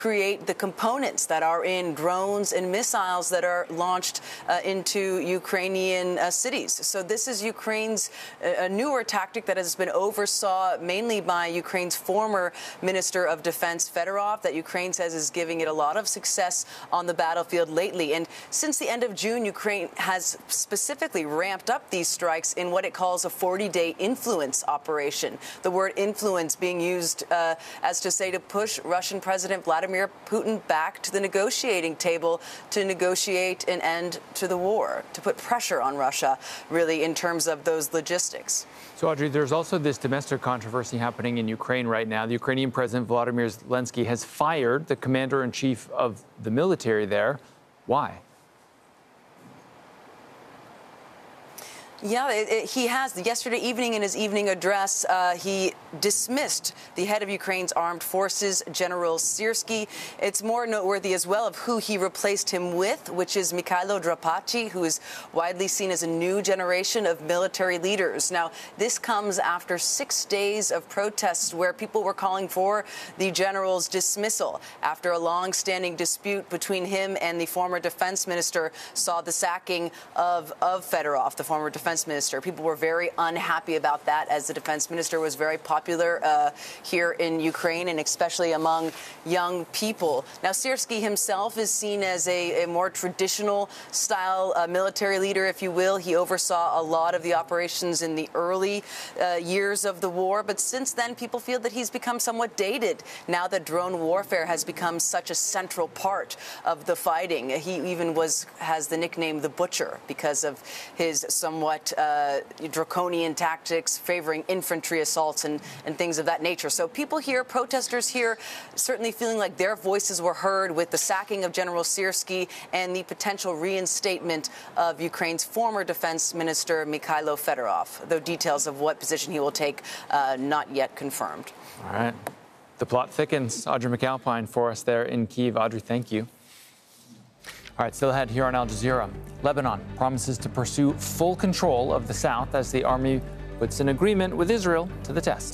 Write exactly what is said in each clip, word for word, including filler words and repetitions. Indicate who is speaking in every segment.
Speaker 1: create the components that are in drones and missiles that are launched uh, into Ukrainian uh, cities. So this is Ukraine's uh, a newer tactic that has been oversaw mainly by Ukraine's former Minister of Defense, Fedorov, that Ukraine says is giving it a lot of success on the battlefield lately. And since the end of June, Ukraine has specifically ramped up these strikes in what it calls a forty-day influence operation. The word influence being used uh, as to say to push Russian President Vladimir Putin back to the negotiating table to negotiate an end to the war, to put pressure on Russia, really, in terms of those logistics.
Speaker 2: So, Audrey, there's also this domestic controversy happening in Ukraine right now. The Ukrainian President Volodymyr Zelensky has fired the commander-in-chief of the military there. Why?
Speaker 1: Yeah, it, it, he has. Yesterday evening in his evening address, uh, he dismissed the head of Ukraine's armed forces, General Syrskyi. It's more noteworthy as well of who he replaced him with, which is Mikhailo Drapachy, who is widely seen as a new generation of military leaders. Now, this comes after six days of protests where people were calling for the general's dismissal after a long-standing dispute between him and the former defense minister saw the sacking of, of Fedorov, the former defense minister. People were very unhappy about that, as the defense minister was very popular uh, here in Ukraine, and especially among young people. Now, Syrskyi himself is seen as a, a more traditional style uh, military leader, if you will. He oversaw a lot of the operations in the early uh, years of the war, but since then, people feel that he's become somewhat dated now that drone warfare has become such a central part of the fighting. He even was has the nickname the Butcher because of his somewhat Uh, draconian tactics favoring infantry assaults and, and things of that nature. So people here, protesters here, certainly feeling like their voices were heard with the sacking of General Syrskyi and the potential reinstatement of Ukraine's former defense minister, Mikhailo Fedorov, though details of what position he will take uh, not yet confirmed.
Speaker 2: All right. The plot thickens. Audrey McAlpine for us there in Kyiv. Audrey, thank you. All right, still ahead here on Al Jazeera. Lebanon promises to pursue full control of the south as the army puts an agreement with Israel to the test.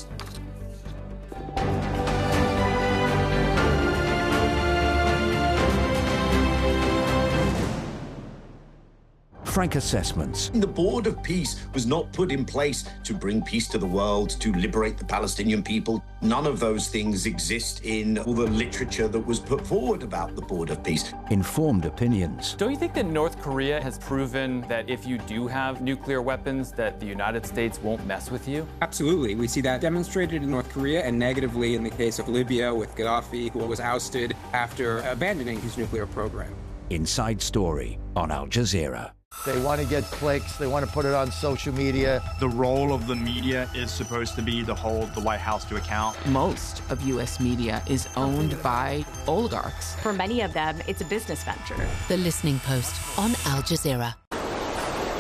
Speaker 3: Frank Assessments.
Speaker 4: The Board of Peace was not put in place to bring peace to the world, to liberate the Palestinian people. None of those things exist in all the literature that was put forward about the Board of Peace.
Speaker 3: Informed opinions.
Speaker 2: Don't you think that North Korea has proven that if you do have nuclear weapons, that the United States won't mess with you?
Speaker 5: Absolutely. We see that demonstrated in North Korea and negatively in the case of Libya with Gaddafi, who was ousted after abandoning his nuclear program.
Speaker 3: Inside Story on Al Jazeera.
Speaker 6: They want to get clicks. They want to put it on social media.
Speaker 7: The role of the media is supposed to be to hold the White House to account.
Speaker 8: Most of U S media is owned by oligarchs.
Speaker 9: For many of them, it's a business venture.
Speaker 10: The Listening Post on Al Jazeera.